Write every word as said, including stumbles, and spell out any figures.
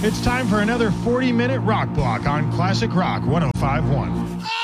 It's time for another forty-minute rock block on Classic Rock one oh five point one.